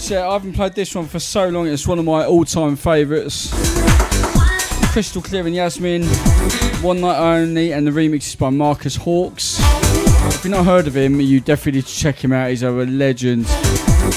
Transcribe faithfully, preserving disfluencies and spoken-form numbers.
set. I haven't played this one for so long. It's one of my all-time favourites. Crystal Clear and Yasmin, One Night Only, and the remix is by Marcus Hawks. If you've not heard of him, you definitely need to check him out. He's a legend.